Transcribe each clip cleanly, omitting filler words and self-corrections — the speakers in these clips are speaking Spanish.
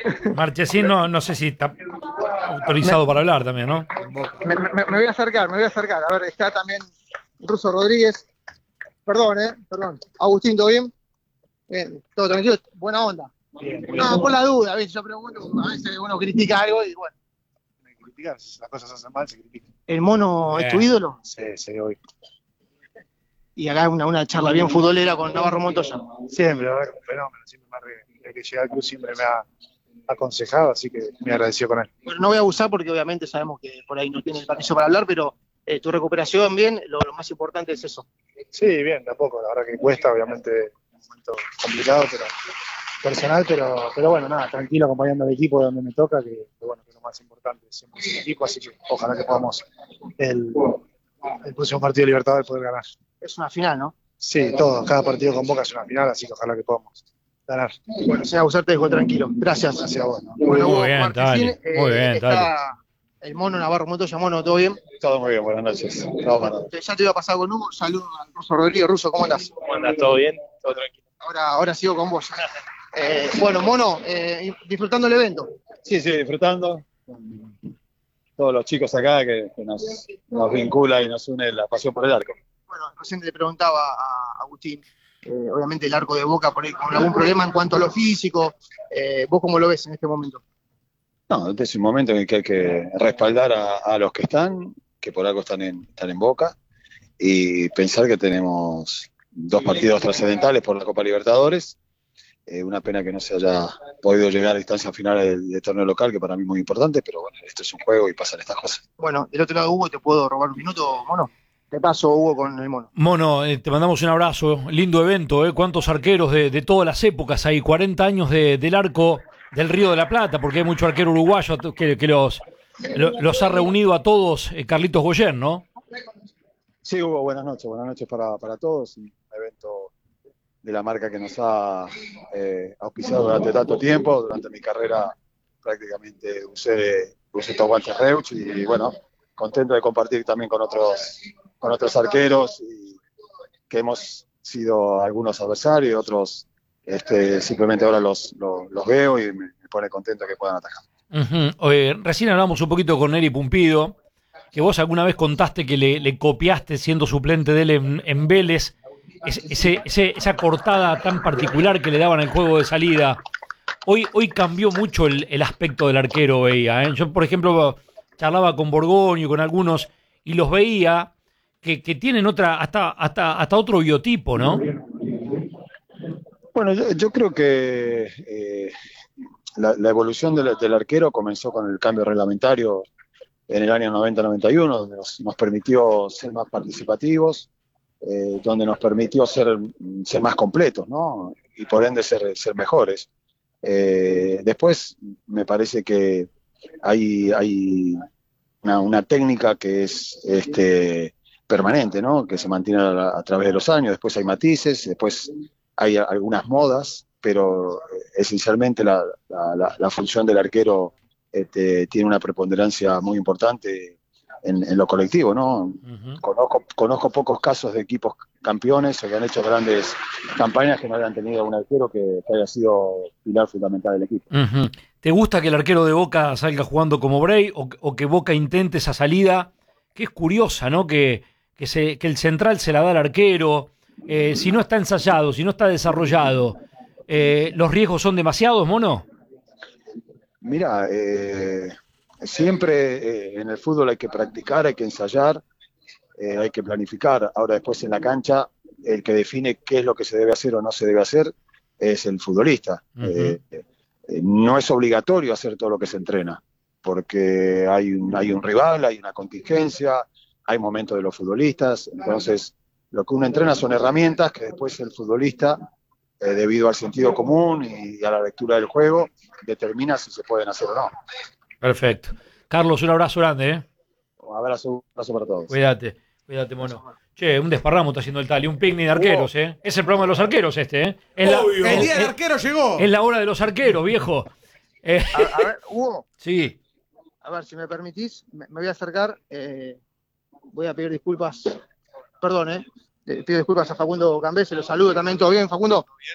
Marchesín no sé si está autorizado para hablar también, ¿no? Me voy a acercar, me voy a acercar. A ver, está también Russo Rodríguez. Perdón, perdón. Agustín, ¿todo bien? Bien, todo tranquilo, buena onda. No, por la duda, a veces yo pregunto, a veces uno critica algo y bueno. Hay que criticar, si las cosas se hacen mal, se critican. ¿El mono es tu Bien. ídolo? Sí, sí, hoy. Y acá una charla bien futbolera con Navarro Montoya. Siempre, a ver, un fenómeno, siempre me desde que llegué al club siempre me ha aconsejado, así que me agradeció con él. Bueno, no voy a abusar porque obviamente sabemos que por ahí no tiene el permiso para hablar, pero tu recuperación bien, lo más importante es eso. Sí, bien, de a poco, la verdad que cuesta, obviamente, un momento complicado, pero personal, pero bueno, nada, tranquilo acompañando al equipo donde me toca, que bueno, que es lo más importante, siempre es el equipo, así que ojalá que podamos el, el próximo partido de Libertadores poder ganar. Es una final, ¿no? Sí, todo, cada partido con Boca es una final, así que ojalá que podamos ganar. Bueno, señor Abusar, te dejo tranquilo. Gracias. Gracias a vos. ¿No? Bueno, Muy Hugo bien, Marchesín, dale. Muy bien, dale. está el mono Navarro Montoya. Mono, ¿todo bien? Todo muy bien, buenas noches. Bueno, ya te iba a pasar con Hugo, saludos al Ruso Rodríguez. Ruso, ¿cómo andás? ¿Cómo andas? ¿Todo bien? Todo tranquilo. Ahora sigo con vos. Bueno, mono, disfrutando el evento. Sí, disfrutando. Con todos los chicos acá que nos vincula y nos une la pasión por el arco. Bueno, recién le preguntaba a Agustín, obviamente el arco de Boca por ahí con algún problema en cuanto a lo físico. ¿Vos cómo lo ves en este momento? No, este es un momento en el que hay que respaldar a los que están, que por algo están en Boca, y pensar que tenemos dos partidos trascendentales por la Copa Libertadores. Una pena que no se haya podido llegar a instancias finales del torneo local, que para mí es muy importante, pero bueno, esto es un juego y pasan estas cosas. Bueno, del otro lado, Hugo, ¿te puedo robar un minuto, mono? Te paso, Hugo, con el mono. Mono, te mandamos un abrazo. Lindo evento, ¿eh? Cuántos arqueros de todas las épocas hay. 40 años del arco del Río de la Plata, porque hay mucho arquero uruguayo que los ha reunido a todos Carlitos Goyen, ¿no? Sí, Hugo, buenas noches para todos. Un evento de la marca que nos ha auspiciado durante tanto tiempo. Durante mi carrera prácticamente usé estos guantes Reuch y bueno, contento de compartir también con otros arqueros y que hemos sido algunos adversarios, otros simplemente ahora los veo y me pone contento que puedan atajar. Recién hablamos un poquito con Eri Pumpido, que vos alguna vez contaste que le copiaste siendo suplente de él en Vélez, esa cortada tan particular que le daban al juego de salida. Hoy cambió mucho el aspecto del arquero, veía. Yo, por ejemplo, charlaba con Borgoño, con algunos, y los veía que tienen hasta otro biotipo, ¿no? Bueno, yo creo que la evolución del arquero comenzó con el cambio reglamentario en el año 90-91, donde nos permitió ser más participativos, donde nos permitió ser más completos, ¿no? Y por ende ser mejores. Después me parece que hay una técnica que es permanente, ¿no? Que se mantiene a través de los años. Después hay matices, después hay algunas modas, pero esencialmente la función del arquero tiene una preponderancia muy importante en lo colectivo, ¿no? Uh-huh. Conozco pocos casos de equipos campeones o que han hecho grandes campañas que no hayan tenido un arquero que haya sido pilar fundamental del equipo. Uh-huh. ¿Te gusta que el arquero de Boca salga jugando como Bray o que Boca intente esa salida? Que es curiosa, ¿no? Que el central se la da al arquero. Si no está ensayado, si no está desarrollado, ¿los riesgos son demasiados, mono? Mira, siempre en el fútbol hay que practicar, hay que ensayar, hay que planificar. Ahora después en la cancha, el que define qué es lo que se debe hacer o no se debe hacer es el futbolista. Uh-huh. No es obligatorio hacer todo lo que se entrena, porque hay un rival, hay una contingencia, hay momentos de los futbolistas. Entonces, lo que uno entrena son herramientas que después el futbolista, debido al sentido común y a la lectura del juego, determina si se pueden hacer o no. Perfecto. Carlos, un abrazo grande, ¿eh? Un abrazo para todos. Cuídate, mono. Che, un desparramo está haciendo el Tali, un picnic de arqueros, ¿eh? Es el programa de los arqueros ¿eh? El día del arquero llegó. Es la hora de los arqueros, viejo. A ver, Hugo. Sí. A ver, si me permitís, me voy a acercar. Voy a pedir disculpas. Perdón, pido disculpas a Facundo Cambé, se lo saludo también. ¿Todo bien, Facundo? ¿Todo bien?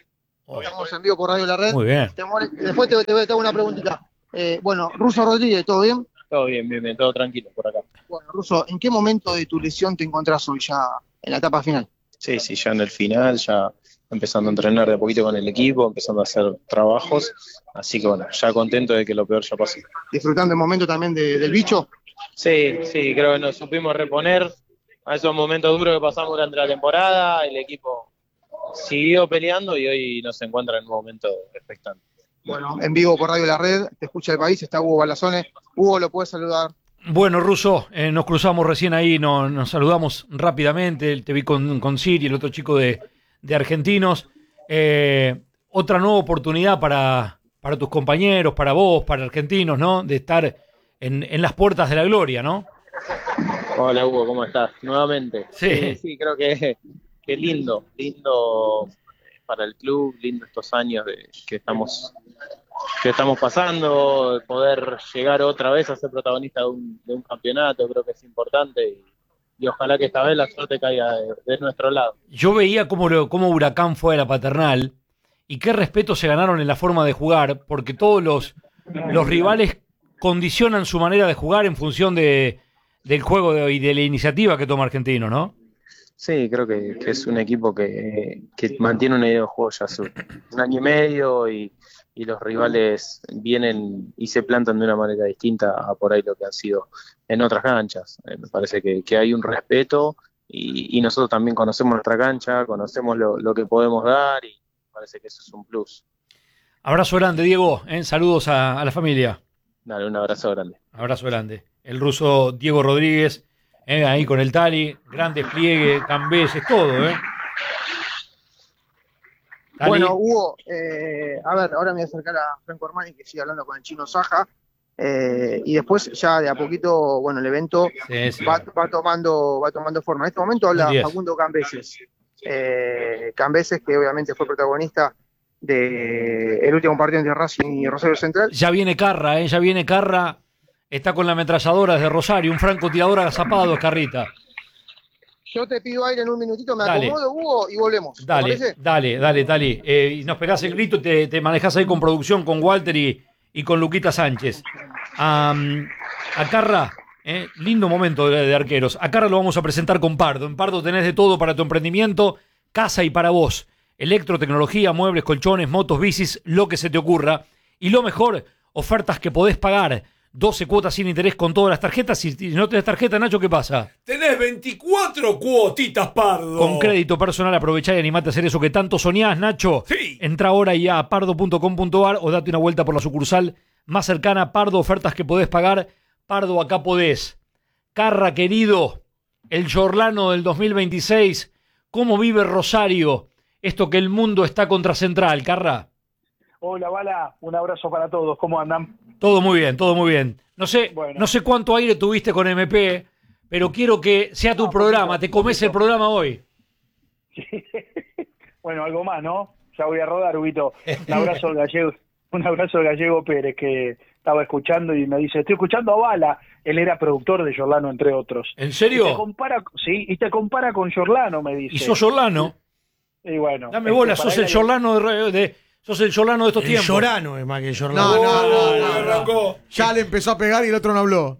Estamos en vivo por Radio La Red. Muy bien. Después te hago una preguntita. Bueno, Russo Rodríguez, ¿todo bien? Todo bien, todo tranquilo por acá. Bueno, Russo, ¿en qué momento de tu lesión te encontrás hoy ya en la etapa final? Sí, ya en el final, ya empezando a entrenar de a poquito con el equipo, empezando a hacer trabajos, así que bueno, ya contento de que lo peor ya pasó. ¿Disfrutando el momento también del bicho? Sí, creo que nos supimos reponer a esos momentos duros que pasamos durante la temporada, el equipo siguió peleando y hoy nos encuentra en un momento expectante. Bueno, en vivo por Radio La Red, te escucha el país, está Hugo Balazone. Hugo, lo puedes saludar. Bueno, Russo, nos cruzamos recién ahí, nos saludamos rápidamente, te vi con Siri, el otro chico de Argentinos. Otra nueva oportunidad para tus compañeros, para vos, para Argentinos, ¿no? De estar en las puertas de la gloria, ¿no? Hola Hugo, ¿cómo estás? Nuevamente. Sí, creo que lindo para el club, lindo estos años que estamos pasando, poder llegar otra vez a ser protagonista de un campeonato, creo que es importante y ojalá que esta vez la suerte caiga de nuestro lado. Yo veía cómo Huracán fue a la Paternal y qué respeto se ganaron en la forma de jugar, porque todos los rivales condicionan su manera de jugar en función del juego y de la iniciativa que toma Argentino, ¿no? Sí, creo que es un equipo que mantiene una idea de juego ya hace un año y medio y los rivales vienen y se plantan de una manera distinta a por ahí lo que han sido en otras canchas. Me parece que hay un respeto y nosotros también conocemos nuestra cancha, conocemos lo que podemos dar y me parece que eso es un plus. Abrazo grande, Diego. Saludos a la familia. Dale, un abrazo grande. Abrazo grande. El ruso Diego Rodríguez, ahí con el Tali, gran despliegue, cambeses, todo, Tali. Bueno, Hugo, a ver, ahora me voy a acercar a Franco Armani, que sigue hablando con el chino Saja, y después ya de a poquito, bueno, el evento sí. va tomando forma. En este momento habla Facundo Cambeses. Cambeses, que obviamente fue protagonista del último partido entre Racing y Rosario Central. Ya viene Carra, está con la ametralladora desde Rosario, un francotirador agazapado, Carrita. Yo te pido aire en un minutito, me acomodo, Hugo, y volvemos. Dale, Tali. Y nos pegás el grito, te manejás ahí con producción, con Walter y con Luquita Sánchez. A Carra, lindo momento de arqueros. A Carra lo vamos a presentar con Pardo. En Pardo tenés de todo para tu emprendimiento, casa y para vos. Electrotecnología, muebles, colchones, motos, bicis, lo que se te ocurra. Y lo mejor, ofertas que podés pagar. 12 cuotas sin interés con todas las tarjetas. Si no tenés tarjeta, Nacho, ¿qué pasa? Tenés 24 cuotitas, Pardo. Con crédito personal aprovechá y animate a hacer eso que tanto soñás, Nacho. Sí. Entrá ahora ya a pardo.com.ar o date una vuelta por la sucursal más cercana. Pardo, ofertas que podés pagar. Pardo, acá podés. Carra, querido, el Giorlano del 2026. ¿Cómo vive Rosario? Esto que el mundo está contra Central, Carra. Hola, Bala, un abrazo para todos, ¿cómo andan? Todo muy bien. No sé cuánto aire tuviste con MP, pero quiero que sea tu programa, te comes el programa hoy. Sí. Bueno, algo más, ¿no? Ya voy a rodar, Huguito. Un abrazo al gallego Pérez, que estaba escuchando y me dice, estoy escuchando a Bala. Él era productor de Giorlano, entre otros. ¿En serio? Y te compara con Giorlano, me dice. ¿Y sos Giorlano? Y bueno. Dame bola, sos el Giorlano sos el Giorlano de estos tiempos. El Llorano es más que el Giorlano. No. Ya le empezó a pegar y el otro no habló.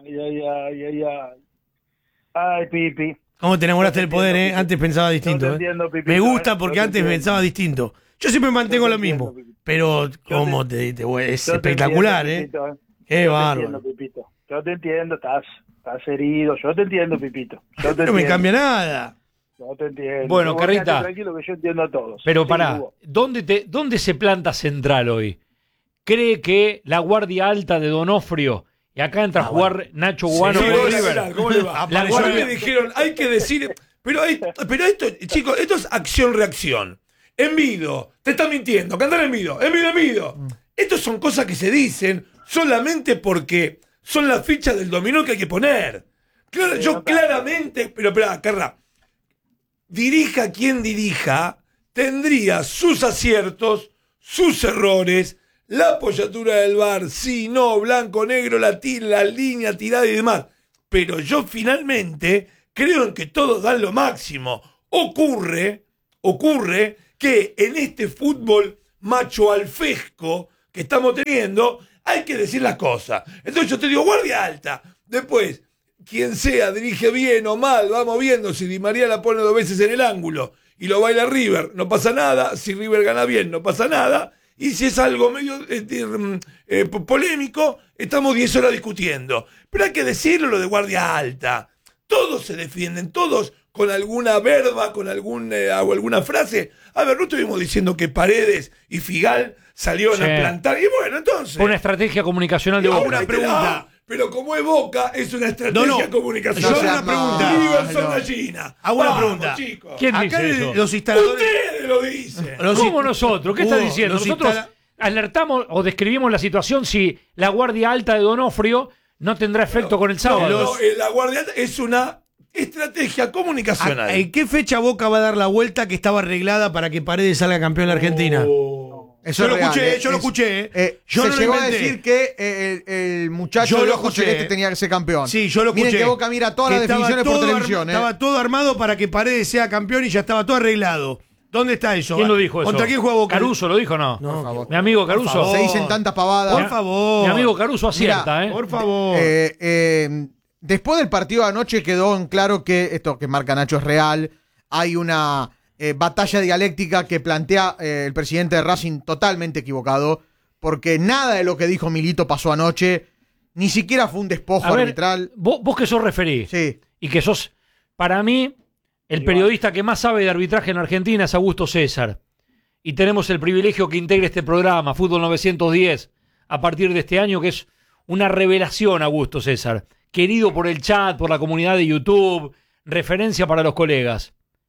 Ay, Pipi. ¿Cómo te enamoraste del poder, Pipi. Antes pensaba distinto, entiendo, Pipito, Me gusta porque antes pensaba distinto. Yo siempre mantengo lo mismo. Pipito. Pero, ¿cómo es espectacular, entiendo, Qué bárbaro. Yo te entiendo, estás herido. Yo te entiendo, Pipito. No me cambia nada. No te entiendo. Bueno, Carrita. Tranquilo que yo entiendo a todos. Pero pará, ¿dónde se planta Central hoy? ¿Cree que la guardia alta de Donofrio, y acá entra a jugar Nacho Guano con River? ¿Cómo le va? La guardia dijeron, hay que decir, pero esto, chicos, esto es acción-reacción. Envido, te está mintiendo, cantar Envido. Estas son cosas que se dicen solamente porque son las fichas del dominó que hay que poner. Claro, yo claramente, pero Carra, dirija quien dirija, tendría sus aciertos, sus errores, la apoyatura del VAR, sí, no, blanco, negro, la línea tirada y demás. Pero yo finalmente creo en que todos dan lo máximo. Ocurre que en este fútbol macho alfesco que estamos teniendo, hay que decir las cosas. Entonces yo te digo, guardia alta. Después, quien sea, dirige bien o mal, vamos viendo. Si Di María la pone 2 veces en el ángulo y lo baila River, no pasa nada. Si River gana bien, no pasa nada. Y si es algo medio polémico, estamos 10 horas discutiendo. Pero hay que decirlo, lo de guardia alta. Todos se defienden, todos con alguna verba, con alguna frase. A ver, no estuvimos diciendo que Paredes y Figal salieron a plantar. Y bueno, entonces... Fue una estrategia comunicacional de Boca. Una pregunta. Pero como es Boca, es una estrategia comunicacional. Yo hago una pregunta. River son gallina. Hago una pregunta. Chicos. ¿Quién Acá dice eso? los instaladores... Ustedes lo dicen. ¿Cómo nosotros? ¿Qué estás diciendo? Nosotros alertamos o describimos la situación si la guardia alta de Donofrio no tendrá efecto con el sábado. La guardia alta es una estrategia comunicacional. ¿En qué fecha Boca va a dar la vuelta que estaba arreglada para que Paredes salga campeón en la Argentina? Eso yo es lo escuché, real, yo lo escuché. Yo se no lo llegó a inventé. decir que el muchacho Yo de lo ojo escuché. celeste tenía que ser campeón. Sí, yo lo escuché. Miren que Boca mira todas las Que estaba definiciones por todo televisión. Estaba todo armado para que Paredes sea campeón y ya estaba todo arreglado. ¿Dónde está eso? ¿Quién lo dijo eso? ¿Contra quién juega Boca? ¿Caruso lo dijo o no? No, por favor. Mi amigo Caruso. favor. Se dicen tantas pavadas. Por favor. Mi amigo Caruso acierta, Mira, Por favor. Después del partido de anoche quedó en claro que esto que marca Nacho es real. Hay una batalla dialéctica que plantea el presidente de Racing totalmente equivocado, porque nada de lo que dijo Milito pasó anoche, ni siquiera fue un despojo arbitral. Vos que sos referí Sí. y que sos, para mí, el periodista que más sabe de arbitraje en Argentina es Augusto César. Y tenemos el privilegio que integre este programa, Fútbol 910, a partir de este año, que es una revelación, Augusto César. Querido por el chat, por la comunidad de YouTube, referencia para los colegas.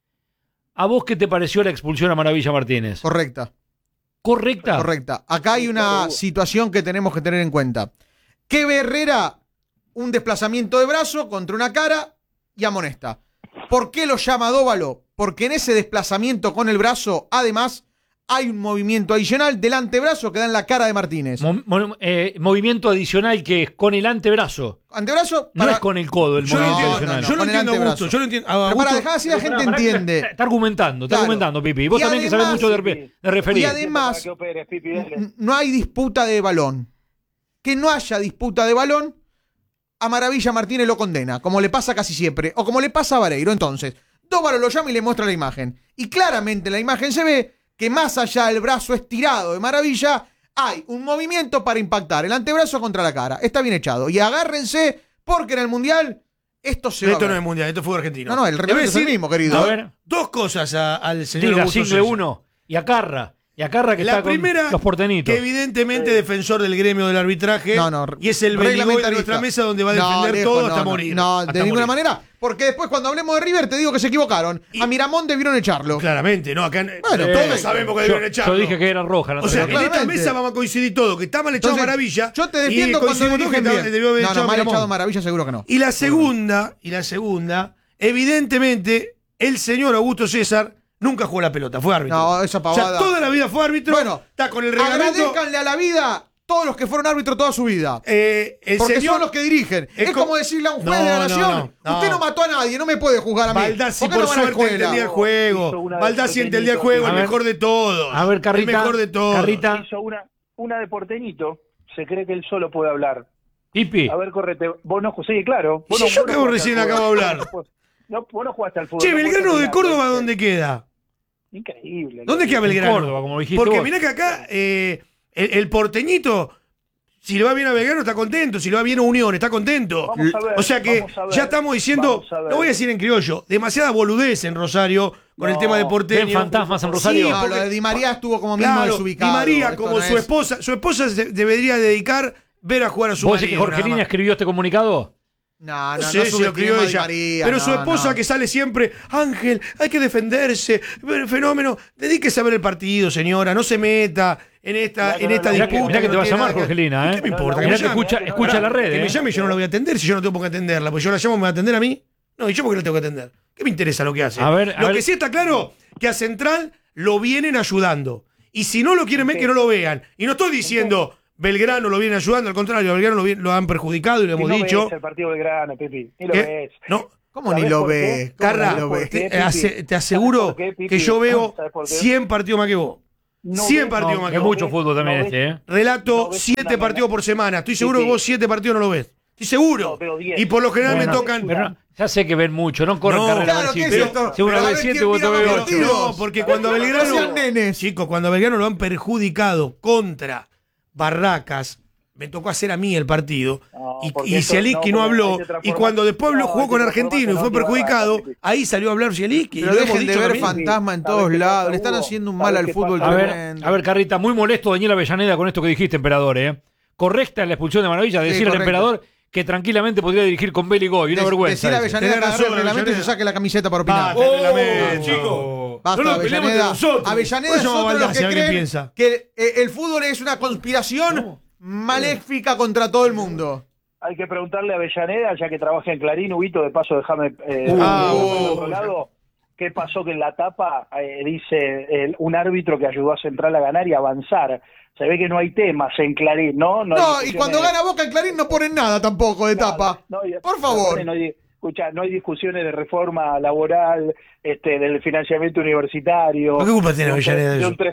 ¿A vos qué te pareció la expulsión a Maravilla Martínez? Correcta. ¿Correcta? Correcta. Acá hay una situación que tenemos que tener en cuenta. Que Herrera, un desplazamiento de brazo contra una cara y amonesta. ¿Por qué lo llama Dóvalo? Porque en ese desplazamiento con el brazo, además, hay un movimiento adicional del antebrazo que da en la cara de Martínez. Movimiento adicional que es con el antebrazo. Antebrazo No es con el codo el Yo lo movimiento entiendo, adicional. yo lo Con el entiendo, antebrazo. Augusto. Yo lo entiendo. Pero Augusto, para dejar así la gente entiende. Está argumentando, Claro. Pipi. Vos Y también que sabés además- mucho de referir. Y además, Para que operes, Pipi, dale. no hay disputa de balón. Que no haya disputa de balón, a Maravilla Martínez lo condena, como le pasa casi siempre, o como le pasa a Vareiro. Entonces, Dóvalo lo llama y le muestra la imagen. Y claramente en la imagen se ve que más allá del brazo estirado de Maravilla, hay un movimiento para impactar el antebrazo contra la cara. Está bien echado. Y agárrense, porque en el Mundial esto se va a esto ver. no es mundial, esto es fútbol argentino. No, el reglamento es el mismo, querido. A ver, Dos cosas al señor diga, Augusto single César. 1 y a Carra. Y a Carra que La está con primera, los portenitos. que evidentemente defensor del gremio del arbitraje, No, y es el Benigoy de nuestra mesa donde va a defender lejos, todo hasta morir. No, Hasta de ninguna morir. manera. Porque después cuando hablemos de River te digo que se equivocaron. A Miramón debieron echarlo. Claramente, ¿no? Acá Bueno, todos sabemos que debieron echarlo. Yo dije que era roja. La O sea, en tarjeta. esta claramente. mesa vamos a coincidir todo, que está mal echado Entonces, Maravilla. Yo te defiendo y cuando coincidimos dirigen todos que bien. debió haber No, echado mal Miramón. echado Maravilla seguro que no. Y la segunda, evidentemente, el señor Augusto César nunca jugó la pelota, fue árbitro. No, esa O pavada. sea, toda la vida fue árbitro. Bueno, está con el reglamento. agradezcanle a la vida todos los que fueron árbitros toda su vida. El Porque señor son los que dirigen. Es como decirle a un juez de la No, nación, no. usted no mató a nadie, no me puede juzgar a mí. Baldassi, ¿Por qué por no van a la suerte, escuela? entendía el Hizo juego. una Baldassi de entendía el Porteñito. juego, A el ver. mejor de todos. A ver, Carrita. El mejor de todos. Carrita. Hizo una de Porteñito. Se cree que él solo puede hablar. Pipi. A ver, correte. Vos no, sí, claro. Vos Si no, yo vos no acabo jugaste recién al acabo de fútbol. hablar. Vos no jugaste al fútbol. Che, no Belgrano jugaste de al Córdoba, fútbol. ¿dónde queda? Increíble. ¿Dónde queda Belgrano? Córdoba, como dijiste Porque vos. mirá que acá el porteñito, si le va bien a Belgrano, está contento. Si le va bien a Unión, está contento. Vamos a ver, O sea que vamos a ver, ya estamos diciendo, vamos a ver. no voy a decir en criollo, demasiada boludez en Rosario con el tema de porteño. Ven fantasmas en Rosario. Sí, No, porque- lo de Di María estuvo como mismo Claro, Di desubicado. María, Esto como no su es- esposa se debería dedicar ver a jugar a su ¿Vos marido. decís que Jorgelina nada más. escribió este comunicado? No, No no, sé no si lo escribió subestimemos a Di ella. María, Pero no, su esposa no. que sale siempre, Ángel, hay que defenderse, el fenómeno, dedíquese a ver el partido, señora, no se meta en esta No, disputa. Mirá que te no va a tiene llamar nada que- Jorgelina, ¿eh? ¿Qué me importa? No, Que me Mirá que llame. escucha la red, Que me ¿eh? llame y yo no la voy a atender si yo no tengo por qué atenderla, porque yo la llamo, ¿me va a atender a mí? No, ¿y yo por qué la tengo que atender? ¿Qué me interesa lo que hace? A ver, lo que sí está claro, que a Central lo vienen ayudando. Y si no lo quieren ver, que no lo vean. Y no estoy diciendo, Belgrano lo viene ayudando, al contrario, a Belgrano lo han perjudicado y lo Y hemos no dicho. ves el partido Belgrano, Pipi. Ni lo ¿Qué? ves. No, ¿Cómo ni lo ves? Carra, ¿Cómo ni lo ves? te aseguro ¿Sabes por qué, Pipi? que yo veo ¿Sabes por qué? 100 partidos más que vos. No 100 ves- partidos más que Es vos. mucho fútbol también no este, ¿eh? Relato no ves 7 una partidos por semana. Estoy seguro Sí, que vos 7 partidos no lo ves. Estoy seguro. No, veo 10. Y por lo general Bueno, me tocan. Pero no, ya sé que ven mucho, no corren No, carrera. claro, a ver ¿qué es si, esto? si uno Pero a ve ver 7 quién vos te mira ves más 8. partidos. No, porque cuando a No Belgrano. sean nenes. Chicos, cuando a Belgrano lo han perjudicado contra Barracas, me tocó hacer a mí el partido. No, Y porque eso- Zielinski no porque habló. ahí te transforma- Y cuando después No, jugó ahí con te Argentino y transforma fue en otra perjudicado, barra, ahí salió a hablar Zielinski. Pero lo hemos dejen de dicho ver también. fantasma en ¿Sabes todos qué lados. pasa, Le están Hugo? haciendo un ¿Sabes mal al qué fútbol pasa? tremendo. A ver, Carrita, muy molesto Daniel Avellaneda con esto que dijiste, emperador, ¿eh? Correcta la expulsión de Maravilla, Sí, decir al correcto. emperador que tranquilamente podría dirigir con Beli Goy, una vergüenza. Decir a ese. Avellaneda Tenés que agarre razón, el reglamento y se Avellaneda. saque la camiseta para opinar. Basta, Oh, reglamento. chico. Basta, No nos peleemos entre Avellaneda. nosotros. Avellaneda Por es eso vamos a otro de los Baldassio, que a ver qué creen piensa. que el fútbol es una conspiración maléfica contra todo el mundo. Hay que preguntarle a Avellaneda, ya que trabaja en Clarín, Huguito, de paso déjame del otro lado, ¿qué pasó que en la tapa dice un árbitro que ayudó a Central a ganar y avanzar? Se ve que no hay temas en Clarín, ¿no? No, hay y cuando discusiones- gana Boca en Clarín no ponen nada tampoco de tapa. No, Por favor. No hay discusiones de reforma laboral, del financiamiento universitario. ¿Qué culpa tiene Avellaneda de de eso? un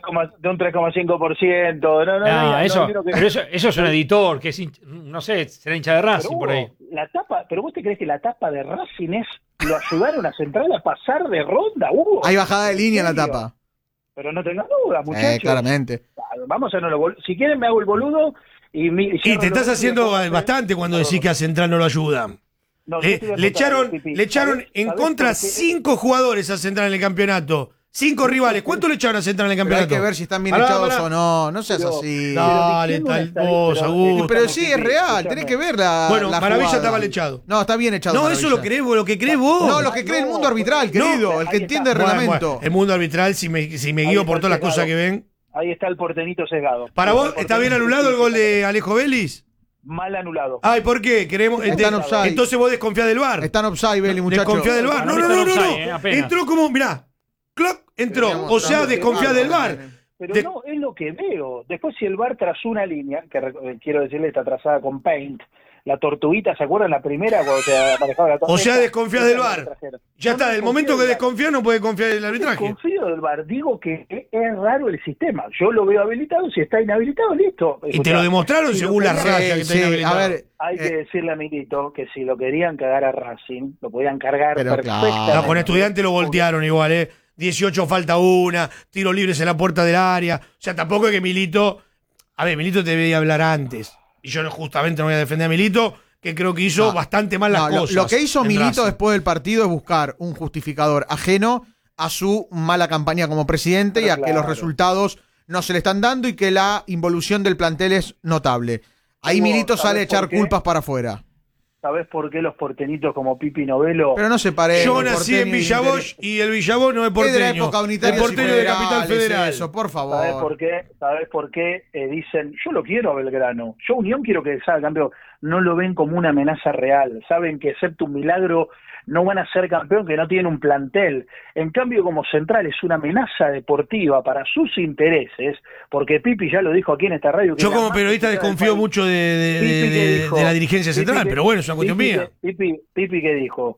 3,5%. Pero eso es un editor, que es no sé, será hincha de Racing por ahí. La tapa, pero vos te crees que la tapa de Racing es lo ayudaron a Central a pasar de ronda, Hugo. Hay bajada de línea en la ¿En serio? tapa. Pero no tengas dudas, muchachos. Claramente. Vamos a no lo si quieren me hago el boludo y Y te estás haciendo bastante cuando decís que a Central no lo ayudan. No, yo te voy a Le contar, echaron, Pipi. le echaron ¿Sabés- en sabés contra por qué? 5 jugadores a Central en el campeonato. 5 rivales. ¿Cuánto le echaron a Central en el Pero hay campeonato? que ver si están bien Pará, echados pará. o no. No seas Pero- así. Dale, Pero tal diciendo cosa, una- Augusto. Pero sí, es Escuchame, real. escuchame. Tenés que ver la. Bueno, la Maravilla jugada. está mal echado. No, está bien echado. No, eso Maravilla. lo que crees vos. No, lo que cree el mundo arbitral, querido. el que ahí entiende el está. reglamento. Bueno, el mundo arbitral, si me Ahí guío está por el todas las pecado. cosas que ven. Ahí está el portenito sesgado. ¿Para vos está bien anulado el gol de Alejo Vélez? Mal anulado. Ay, ¿por qué? Queremos. Está en offside. Entonces vos desconfías del VAR. Está en offside, Beli, muchacho. Desconfía del VAR. No, no, no, no. no. apenas. Entró como, mirá. Clock, entró. Queríamos O sea, mostrar desconfía que del VAR. VAR. Pero De- no, es lo que veo. Después si el VAR trazó una línea, que quiero decirle está trazada con Paint, la tortuguita, ¿se acuerdan la primera cuando se manejaba la O sea, esa- desconfías esa del la VAR. trajeron. Ya No, está, no del desconfío momento que del VAR. desconfía no puede confiar en el No arbitraje. confío del VAR, digo que es raro el sistema. Yo lo veo habilitado, si está inhabilitado, listo. Y te lo demostraron si según lo las querían- rayas que Sí, tenía a habilitado. ver. Hay que decirle a Milito que si lo querían cagar a Racing, lo podían cargar Pero perfectamente. No, con Estudiantes lo voltearon igual, ¿eh? 18 falta una, tiros libres en la puerta del área. O sea, tampoco es que Milito. A ver, Milito te debería hablar antes. Y yo justamente no voy a defender a Milito, que creo que hizo No. bastante mal las No, cosas. lo que hizo en Milito Racing. después del partido es buscar un justificador ajeno a su mala campaña como presidente y Pero a que los claro. resultados no se le están dando y que la involución del plantel es notable. Ahí Hugo, Milito sale a ¿sabés echar por qué? culpas para afuera. ¿Sabés por qué los portenitos como Pipi Novelo? Pero no se parece. Yo nací en Villavoz y el Villavoz no es porteño. Es de la época unitaria. Es porteño de Capital Federal. Eso, por favor. ¿Sabés por qué? Dicen, yo lo quiero a Belgrano. Yo Unión quiero que salga campeón. No lo ven como una amenaza real. Saben que excepto un milagro no van a ser campeón, que no tienen un plantel. En cambio, como Central es una amenaza deportiva para sus intereses, porque Pipi ya lo dijo aquí en esta radio. Que Yo la como más periodista criticada del desconfío país. mucho Pipi que dijo- de la dirigencia central, Pipi que- pero bueno, es una cuestión Pipi mía. Pipi que dijo,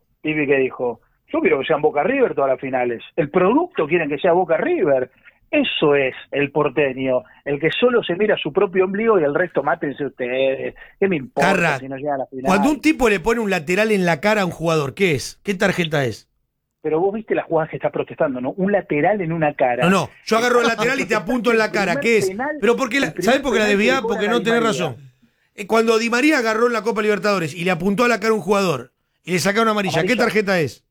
yo quiero que sean Boca River todas las finales. El producto quieren que sea Boca River. Eso es el porteño, el que solo se mira su propio ombligo y el resto mátense ustedes. ¿Qué me importa Carra, si no llegan a la final? Cuando un tipo le pone un lateral en la cara a un jugador, ¿qué es? ¿Qué tarjeta es? Pero vos viste la jugada que está protestando, ¿no? Un lateral en una cara. No, yo agarro el lateral y te apunto en la cara. ¿Qué es? Pero porque ¿sabés por qué la desviás? Porque no tenés razón. Cuando Di María agarró en la Copa Libertadores y le apuntó a la cara a un jugador y le sacaron amarilla, ¿qué tarjeta es?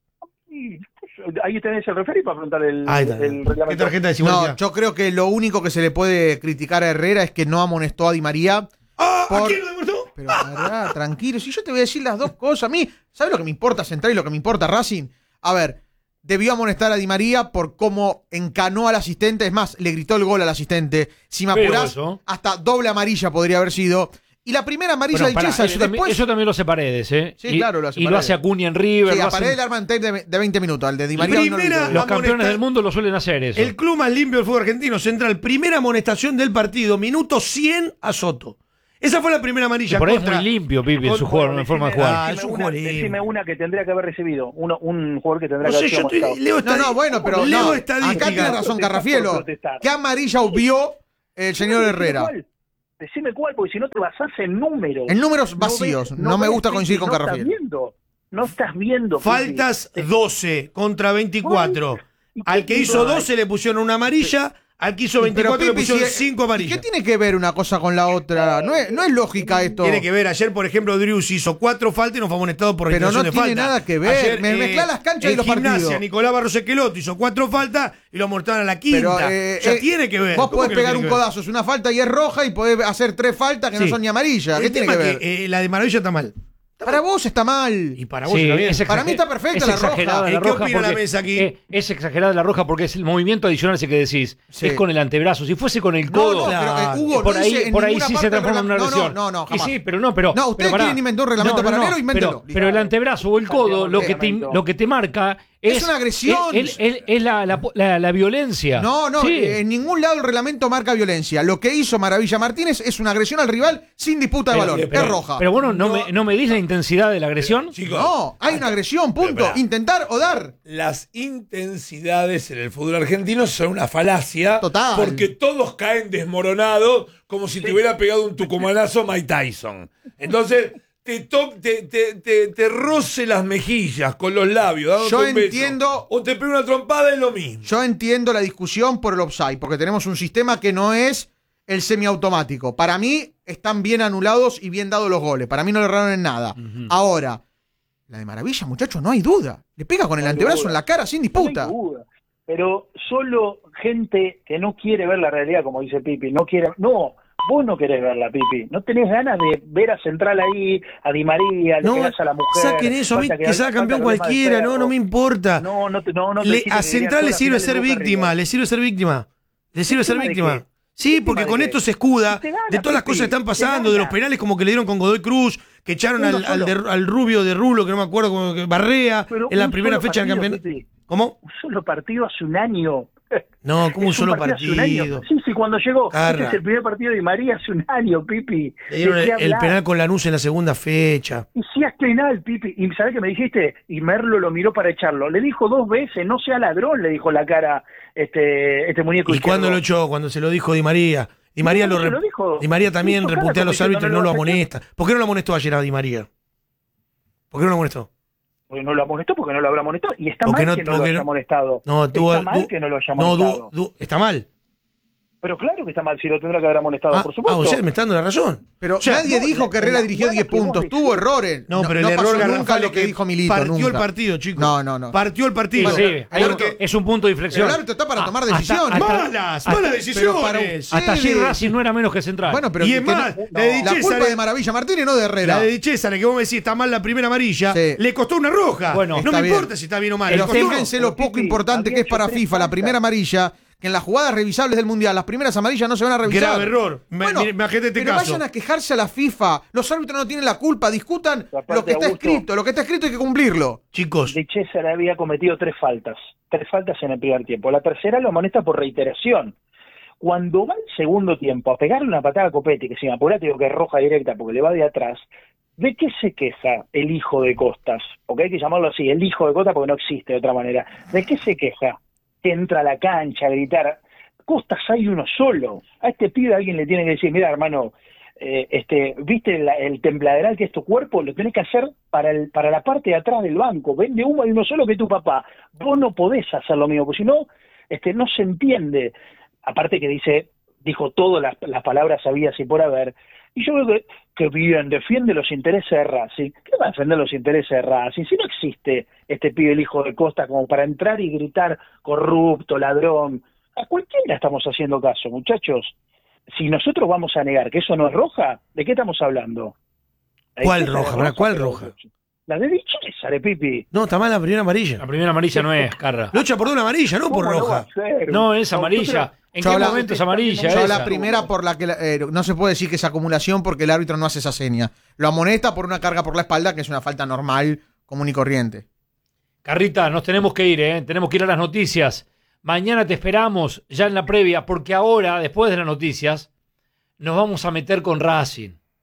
Ahí tenés el referí para preguntar el Ahí está. reglamento. ¿Qué tarjeta es? No, yo creo que lo único que se le puede criticar a Herrera es que no amonestó a Di María. ¿A por- quién lo demostró? Pero pará, tranquilo, si yo te voy a decir las dos cosas. A mí, ¿sabes lo que me importa Central y lo que me importa Racing? A ver, debió amonestar a Di María por cómo encanó al asistente. Es más, le gritó el gol al asistente. Si me Feo apurás, eso. hasta doble amarilla podría haber sido. Y la primera amarilla Bueno, de pará, Chiesa, eso, también, después... eso también lo hace Paredes, ¿eh? Sí, claro, lo hace Y lo Paredes. hace Acuña en River. Sí, lo a hacen- Paredes le arman tape de 20 minutos. Al de Di María hoy no lo Primera- hizo. los campeones amonestar- del mundo lo suelen hacer eso. El club más limpio del fútbol argentino, Central, primera amonestación del partido, minuto 100 a Soto. Esa fue la primera amarilla. Por ahí es muy limpio, Pipi, en su juego, en forma de jugar. es un jugador Decime una que tendría que haber recibido. Un jugador que tendría No que sé, haber yo sido estoy, leo bueno, pero leo no. estadística. Acá tiene razón Carrafielo. ¿Qué amarilla vio el señor Herrera? Decime cuál, porque si no te basás en números. En números vacíos. No me gusta coincidir con Carrafielo. No estás viendo. Faltas 12 contra 24. Al que hizo 12 le pusieron una amarilla, al que hizo 24 le pusieron 5 amarillas. ¿Qué tiene que ver una cosa con la otra? No es lógica esto. Tiene que ver, ayer por ejemplo Drius hizo 4 faltas y no fue amonestado por Pero reiteración no de falta. tiene nada que ver. Ayer, Mezclá las canchas y los Gimnasia, partidos. Nicolás Barros Esqueloto hizo 4 faltas y lo amonestaron a la quinta. Ya tiene que ver. Vos ¿Cómo podés que no pegar tiene un que ver? codazo, es una falta y es roja, y podés hacer 3 faltas que no Sí. son ni amarillas. ¿Qué El tiene tema que es ver? que la de maravilla está mal. Para vos está mal. Y para vos está bien. Para mí está perfecta es la exagerada roja. la ¿Qué roja opina la porque, mesa aquí? es exagerada la roja porque es el movimiento adicional ese que decís. Sí. Es con el antebrazo. Si fuese con el No, codo, no, pero Hugo, por no ahí, dice en por ahí ninguna sí parte se transforma en una del lesión. no, Y jamás. sí, pero No, ustedes pero pará. quieren inventar un reglamento paralelo, invéntenlo. Pero el antebrazo o el codo, lo que te marca Es una agresión. Es la violencia. No, Sí. en ningún lado el reglamento marca violencia. Lo que hizo Maravilla Martínez es una agresión al rival sin disputa de balón. Es roja. Pero bueno, no me dis la intensidad de la agresión. Chicos, No, hay una agresión, punto. Pero, Intentar o dar. Las intensidades en el fútbol argentino son una falacia. Total. Porque todos caen desmoronados como si te hubiera pegado un tucumanazo Mike Tyson. Entonces, te roce las mejillas con los labios. dándote Yo un beso. entiendo- O te pega una trompada, es lo mismo. Yo entiendo la discusión por el offside, porque tenemos un sistema que no es el semiautomático. Para mí están bien anulados y bien dados los goles. Para mí no le erraron en nada. Ahora, la de Maravilla, muchachos, no hay duda. Le pega con el antebrazo en la cara sin disputa. No hay duda. Pero solo gente que no quiere ver la realidad, como dice Pipi, no quiere. No, vos no querés verla, Pipi. No tenés ganas de ver a Central ahí, a Di María, le pegás a la mujer. Saquen eso, a mí que salga campeón cualquiera, no me importa. No te A Central le sirve ser víctima, le sirve ser víctima. Le sirve ser ¿Víctima de víctima. qué? Sí, porque ¿Víctima con de esto qué? se escuda Te gana, de todas las Pipi, cosas que están te pasando, de los gana. penales como que le dieron con Godoy Cruz, que echaron Uno al rubio de Rulo, que no me acuerdo, como que Barrea, Pero en la un primera solo fecha del partido, campeonato. Pipi. ¿Cómo? Un solo partido hace un año. No, como un Es solo hace un año. partido. Sí, cuando llegó. Carra. Este es el primer partido de Di María hace un año, Pipi. Le dieron ¿De qué el hablas? penal con Lanús en la segunda fecha. Y si es penal, Pipi. ¿Y sabés qué me dijiste? Y Merlo lo miró para echarlo. Le dijo 2 veces, no sea ladrón, le dijo en la cara este muñeco ¿Y cuándo lo izquierdo. echó? Cuando se lo dijo Di María. Di María, No, se lo dijo. Di María también Hizo cara reputea a como los diciendo, árbitros y no no lo lo vas a echar. amonesta. ¿Por qué no lo amonestó ayer a Di María? ¿Por qué no lo amonestó? Porque no lo amonestó, porque no lo habrá amonestado. Y está Porque mal no- que no lo porque haya no- amonestado. No, Está mal que no lo haya amonestado. está mal. Pero claro que está mal, si lo tendrá que haber amonestado, por supuesto. usted me está dando la razón. Pero O sea, nadie dijo que Herrera dirigió 10 puntos. Tuvo errores. No, pero el error pasó nunca garrafal lo es que dijo Milito. partió nunca. el partido, chicos. No. Partió el partido. Sí, hay porque- es un punto de inflexión. El árbitro está para tomar hasta- decisiones. Malas pero decisiones. para- Hasta allí Sí, Racing no era menos que Central. Bueno, pero Y que es no- más, la de Di la culpa César- de Maravilla Martínez, no de Herrera. La de Di César, que vos me decís está mal la primera amarilla, Sí. le costó una roja. Bueno, no está me bien. importa si está bien o mal. Pero le costó. fíjense lo poco importante que es para FIFA la primera amarilla, que en las jugadas revisables del Mundial, las primeras amarillas no se van a revisar. Grave error. Bueno, Imagínate este pero caso. vayan a quejarse a la FIFA. Los árbitros no tienen la culpa. Discutan Aparte, lo que está Augusto, escrito. Lo que está escrito hay que cumplirlo. Chicos, De César había cometido 3 faltas. 3 faltas en el primer tiempo. La tercera lo amonesta por reiteración. Cuando va el segundo tiempo a pegarle una patada a Copetti, que si me apurás te digo que es roja directa porque le va de atrás, ¿de qué se queja el hijo de Costas? Porque hay que llamarlo así, el hijo de Costas porque no existe de otra manera. ¿De qué se queja? Que entra a la cancha a gritar. Costas hay uno solo. A este pibe alguien le tiene que decir, mira hermano, ¿viste el tembladeral que es tu cuerpo? Lo tenés que hacer para la parte de atrás del banco. Vende humo, hay uno solo que es tu papá. Vos no podés hacer lo mismo, porque si no, no se entiende. Aparte que dijo todas las palabras sabidas y por haber. Y yo creo que bien, defiende los intereses de Racing. ¿Qué va a defender los intereses de Racing? Si no existe este pibe, el hijo de Costa, como para entrar y gritar corrupto, ladrón. A cualquiera estamos haciendo caso, muchachos. Si nosotros vamos a negar que eso no es roja, ¿de qué estamos hablando? ¿Cuál roja? ¿Para cuál roja? La de Di César, Pipi. No, está mal la primera amarilla. La primera amarilla no es, Carra. Lo echa por una amarilla, no por ¿Cómo lo va a roja. hacer? No, es amarilla. ¿En Yo qué habla- momento es amarilla? Yo esa? la primera por la que no se puede decir que es acumulación porque el árbitro no hace esa seña. Lo amonesta por una carga por la espalda, que es una falta normal, común y corriente. Carrita, nos tenemos que ir, ¿eh? Tenemos que ir a las noticias. Mañana te esperamos, ya en la previa, porque ahora, después de las noticias, nos vamos a meter con Racing.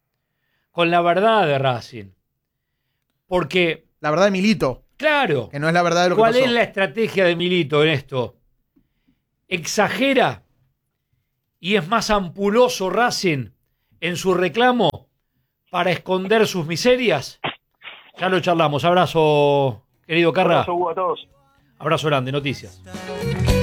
con la verdad de Racing. Porque, La verdad de Milito, claro, que no es la verdad de lo que ¿cuál pasó. es la estrategia de Milito en esto? ¿Exagera y es más ampuloso Racing en su reclamo para esconder sus miserias? Ya lo charlamos. Abrazo, querido Carra. Abrazo, Hugo, a todos. Abrazo grande, noticias.